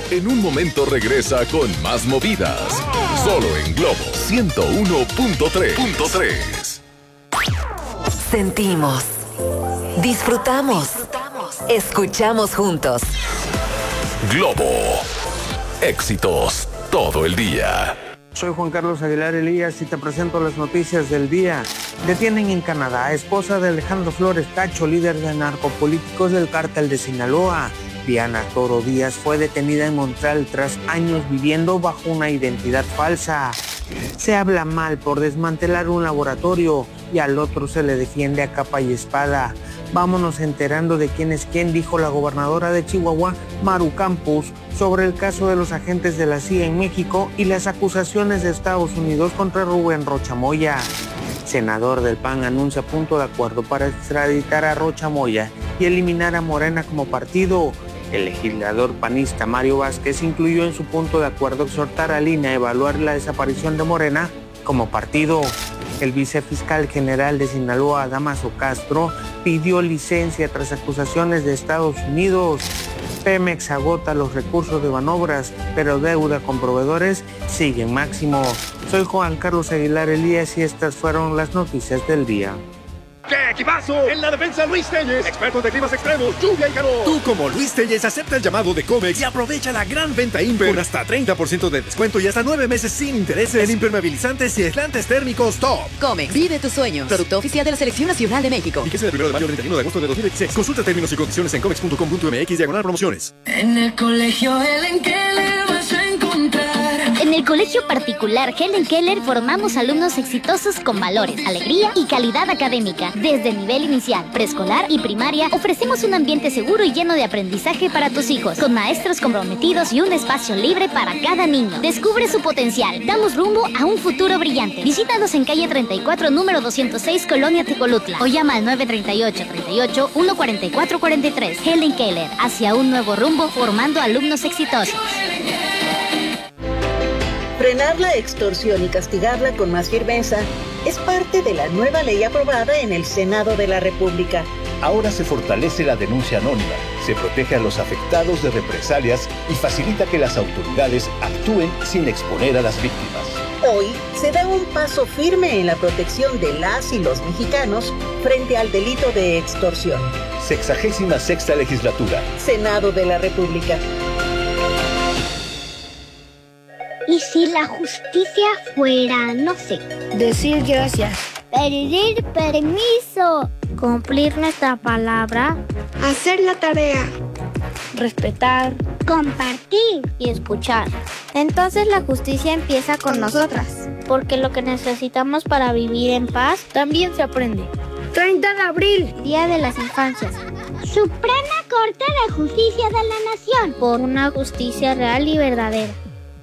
En un momento regresa con más movidas. Solo en Globo 101.3. Sentimos, disfrutamos, escuchamos juntos. Globo. Éxitos todo el día. Soy Juan Carlos Aguilar Elías y te presento las noticias del día. Detienen en Canadá a esposa de Alejandro Flores Cacho, líder de narcopolíticos del cártel de Sinaloa. Diana Toro Díaz fue detenida en Montreal tras años viviendo bajo una identidad falsa. Se habla mal por desmantelar un laboratorio y al otro se le defiende a capa y espada. Vámonos enterando de quién es quién, dijo la gobernadora de Chihuahua, Maru Campos, sobre el caso de los agentes de la CIA en México y las acusaciones de Estados Unidos contra Rubén Rocha Moya. Senador del PAN anuncia punto de acuerdo para extraditar a Rocha Moya y eliminar a Morena como partido. El legislador panista Mario Vázquez incluyó en su punto de acuerdo exhortar al INE a evaluar la desaparición de Morena como partido. El vicefiscal general de Sinaloa, Damaso Castro, pidió licencia tras acusaciones de Estados Unidos. Pemex agota los recursos de Banobras, pero deuda con proveedores sigue en máximo. Soy Juan Carlos Aguilar Elías y estas fueron las noticias del día. ¡Qué equipazo! En la defensa, Luis Telles, expertos de climas extremos, lluvia y calor. Tú, como Luis Telles, acepta el llamado de Comex y aprovecha la gran venta Imper con hasta 30% de descuento y hasta 9 meses sin intereses en impermeabilizantes y aislantes térmicos top. Comex, vive tus sueños. Producto oficial de la Selección Nacional de México. Fíjese del 1 de mayo al 31 de agosto de 2016. Consulta términos y condiciones en comex.com.mx/promociones. En el colegio Helen Keller vas a encontrar. En el colegio particular Helen Keller formamos alumnos exitosos con valores, alegría y calidad académica. Desde nivel inicial, preescolar y primaria ofrecemos un ambiente seguro y lleno de aprendizaje para tus hijos, con maestros comprometidos y un espacio libre para cada niño. Descubre su potencial. Damos rumbo a un futuro brillante. Visítanos en calle 34, número 206, Colonia Tecolutla, o llama al 938-38-144-43. Helen Keller, hacia un nuevo rumbo, formando alumnos exitosos. Frenar la extorsión y castigarla con más firmeza es parte de la nueva ley aprobada en el Senado de la República. Ahora se fortalece la denuncia anónima, se protege a los afectados de represalias y facilita que las autoridades actúen sin exponer a las víctimas. Hoy se da un paso firme en la protección de las y los mexicanos frente al delito de extorsión. 66ª Legislatura. Senado de la República. ¿Y si la justicia fuera, no sé, decir gracias, pedir permiso, cumplir nuestra palabra, hacer la tarea, respetar, compartir y escuchar? Entonces la justicia empieza con nosotras, porque lo que necesitamos para vivir en paz también se aprende. 30 de abril, Día de las Infancias. Suprema Corte de Justicia de la Nación, por una justicia real y verdadera.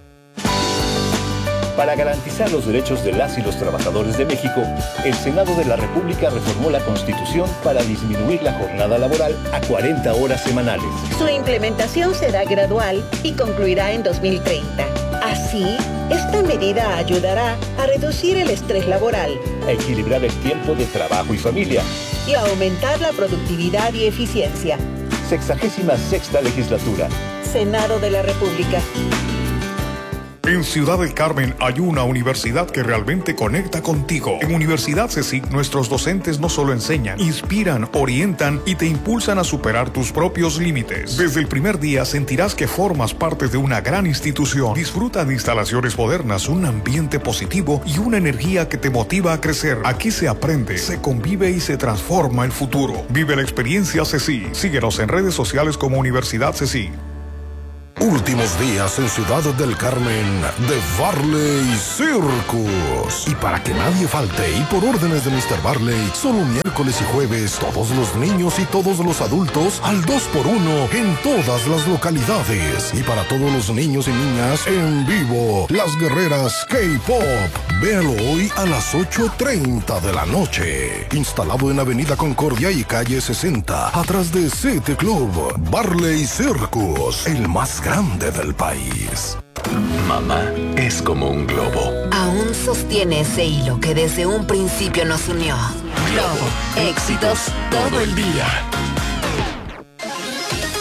Para garantizar los derechos de las y los trabajadores de México, el Senado de la República reformó la Constitución para disminuir la jornada laboral a 40 horas semanales. Su implementación será gradual y concluirá en 2030. Así, esta medida ayudará a reducir el estrés laboral, a equilibrar el tiempo de trabajo y familia y a aumentar la productividad y eficiencia. 66ª Legislatura. Senado de la República. En Ciudad del Carmen hay una universidad que realmente conecta contigo. En Universidad CECIC, nuestros docentes no solo enseñan, inspiran, orientan y te impulsan a superar tus propios límites. Desde el primer día sentirás que formas parte de una gran institución. Disfruta de instalaciones modernas, un ambiente positivo y una energía que te motiva a crecer. Aquí se aprende, se convive y se transforma el futuro. Vive la experiencia CECIC. Síguenos en redes sociales como Universidad CECIC. Últimos días en Ciudad del Carmen de Barley Circus. Y para que nadie falte y por órdenes de Mr. Barley, solo miércoles y jueves, todos los niños y todos los adultos al 2x1 en todas las localidades. Y para todos los niños y niñas en vivo, Las Guerreras K-Pop. Véalo hoy a las 8:30 de la noche. Instalado en Avenida Concordia y calle 60, atrás de City Club. Barley Circus, el más grande del país. Mamá es como un globo. Aún sostiene ese hilo que desde un principio nos unió. Globo, éxitos todo el día.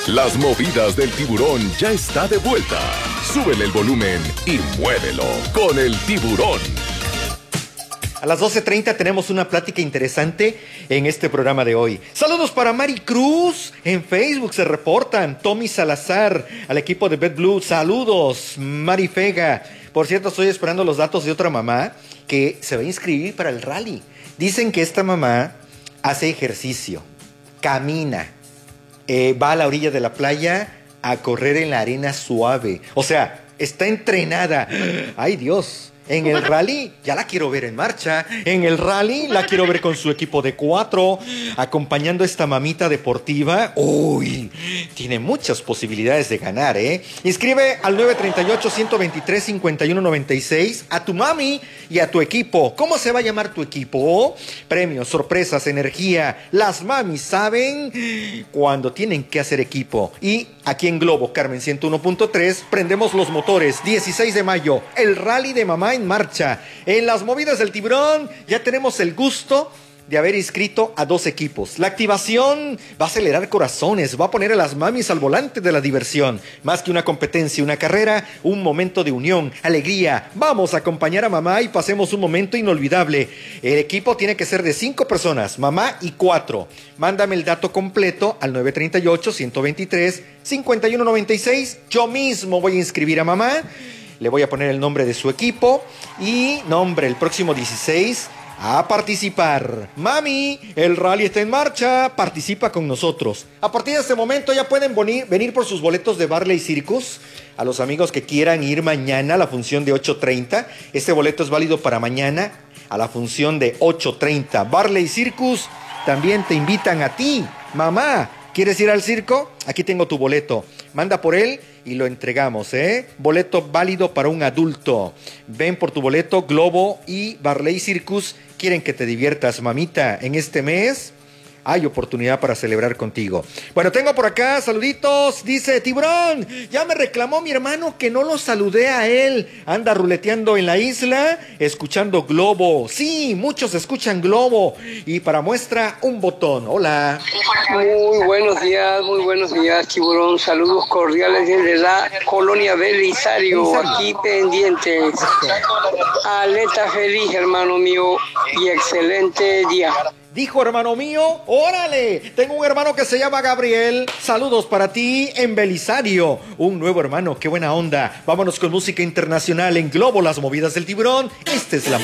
Las movidas del tiburón ya está de vuelta. Súbele el volumen y muévelo con el tiburón. A las 12:30 tenemos una plática interesante en este programa de hoy. Saludos para Mari Cruz. En Facebook se reportan. Tommy Salazar, al equipo de BetBlue. Saludos, Mari Fega. Por cierto, estoy esperando los datos de otra mamá que se va a inscribir para el rally. Dicen que esta mamá hace ejercicio, camina, va a la orilla de la playa a correr en la arena suave. O sea, está entrenada. ¡Ay, Dios! En el rally ya la quiero ver en marcha. En el rally la quiero ver con su equipo de 4, acompañando a esta mamita deportiva. ¡Uy! Tiene muchas posibilidades de ganar, ¿eh? Inscribe al 938-123-5196 a tu mami y a tu equipo. ¿Cómo se va a llamar tu equipo? Premios, sorpresas, energía. Las mamis saben cuando tienen que hacer equipo. Y aquí en Globo, Carmen 101.3, prendemos los motores. 16 de mayo, el rally de mamá en marcha. En las movidas del tiburón ya tenemos el gusto de haber inscrito a 2 equipos. La activación va a acelerar corazones, va a poner a las mamis al volante de la diversión. Más que una competencia, una carrera, un momento de unión, alegría. Vamos a acompañar a mamá y pasemos un momento inolvidable. El equipo tiene que ser de 5 personas, mamá y 4. Mándame el dato completo al 938-123-5196. Yo mismo voy a inscribir a mamá. Le voy a poner el nombre de su equipo y nombre el próximo 16 a participar. Mami, el rally está en marcha, participa con nosotros. A partir de este momento ya pueden venir por sus boletos de Barley Circus. A los amigos que quieran ir mañana a la función de 8:30, este boleto es válido para mañana a la función de 8:30. Barley Circus también te invitan a ti, mamá. ¿Quieres ir al circo? Aquí tengo tu boleto. Manda por él y lo entregamos, ¿eh? Boleto válido para un adulto. Ven por tu boleto. Globo y Barley Circus quieren que te diviertas, mamita. En este mes hay oportunidad para celebrar contigo. Bueno, tengo por acá saluditos. Dice Tiburón, ya me reclamó mi hermano que no lo saludé a él. Anda ruleteando en la isla, escuchando Globo. Sí, muchos escuchan Globo. Y para muestra, un botón. Hola. Muy buenos días, Tiburón. Saludos cordiales desde la colonia Belisario, aquí pendientes. Aleta feliz, hermano mío, y excelente día. Dijo hermano mío, órale, tengo un hermano que se llama Gabriel. Saludos para ti en Belisario. Un nuevo hermano, qué buena onda. Vámonos con música internacional en Globo, las movidas del tiburón. Esta es la